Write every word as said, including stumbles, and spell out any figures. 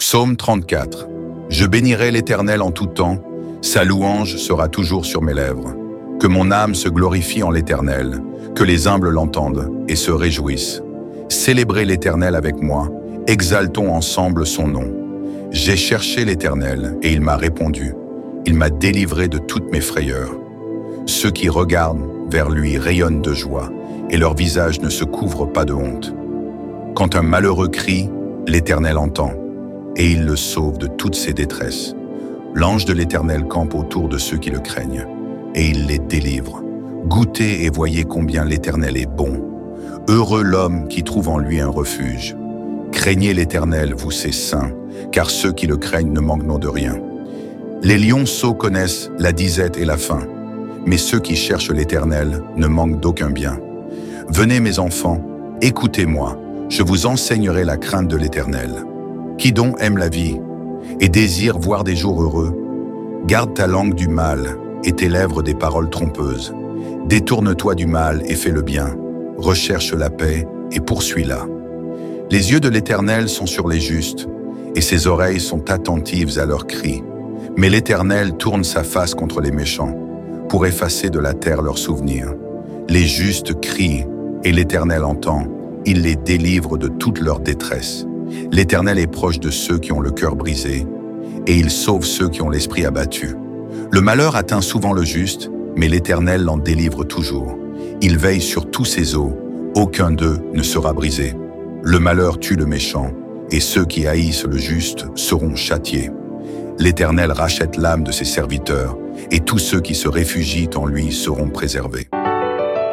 Psaume trente-quatre. Je bénirai l'Éternel en tout temps, sa louange sera toujours sur mes lèvres. Que mon âme se glorifie en l'Éternel, que les humbles l'entendent et se réjouissent. Célébrez l'Éternel avec moi, exaltons ensemble son nom. J'ai cherché l'Éternel et il m'a répondu. Il m'a délivré de toutes mes frayeurs. Ceux qui regardent vers lui rayonnent de joie et leur visage ne se couvre pas de honte. Quand un malheureux crie, l'Éternel entend et il le sauve de toutes ses détresses. L'ange de l'Éternel campe autour de ceux qui le craignent et il les délivre. Goûtez et voyez combien l'Éternel est bon. Heureux l'homme qui trouve en lui un refuge. Craignez l'Éternel, vous ses saints, car ceux qui le craignent ne manqueront de rien. Les lionceaux connaissent la disette et la faim, mais ceux qui cherchent l'Éternel ne manquent d'aucun bien. Venez mes enfants, écoutez-moi, je vous enseignerai la crainte de l'Éternel. Qui donc aime la vie et désire voir des jours heureux? Garde ta langue du mal et tes lèvres des paroles trompeuses. Détourne-toi du mal et fais le bien. Recherche la paix et poursuis-la. Les yeux de l'Éternel sont sur les justes, et ses oreilles sont attentives à leurs cris. Mais l'Éternel tourne sa face contre les méchants, pour effacer de la terre leurs souvenirs. Les justes crient, et l'Éternel entend, il les délivre de toute leur détresse. L'Éternel est proche de ceux qui ont le cœur brisé, et il sauve ceux qui ont l'esprit abattu. Le malheur atteint souvent le juste, mais l'Éternel l'en délivre toujours. Il veille sur tous ses os, aucun d'eux ne sera brisé. Le malheur tue le méchant, et ceux qui haïssent le juste seront châtiés. L'Éternel rachète l'âme de ses serviteurs, et tous ceux qui se réfugient en lui seront préservés.